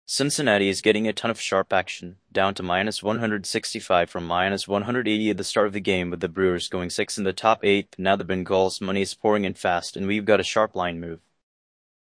Cincinnati is getting a ton of sharp action, down to minus 165 from minus 180 at the start of the game, with the Brewers going 6 in the top 8. Now the Bengals money is pouring in fast, and we've got a sharp line move.